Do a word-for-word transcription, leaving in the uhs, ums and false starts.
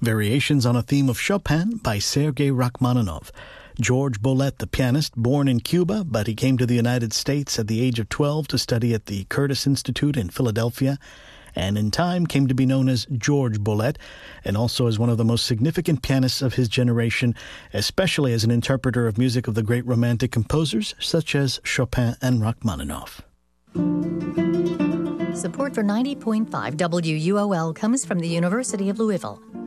Variations on a Theme of Chopin by Sergei Rachmaninoff. George Bolet, the pianist, born in Cuba, but he came to the United States at the age of twelve to study at the Curtis Institute in Philadelphia, and in time came to be known as George Bolet, and also as one of the most significant pianists of his generation, especially as an interpreter of music of the great Romantic composers such as Chopin and Rachmaninoff. Support for ninety point five W U O L comes from the University of Louisville.